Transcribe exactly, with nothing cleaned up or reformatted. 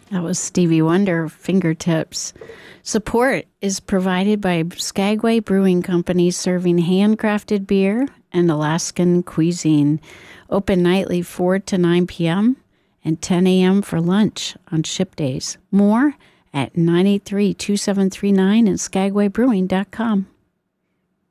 That was Stevie Wonder, Fingertips. Support is provided by Skagway Brewing Company, serving handcrafted beer and Alaskan cuisine. Open nightly four to nine p.m. and ten a.m. for lunch on ship days. More at nine eight three, two seven three nine and skagway brewing dot com.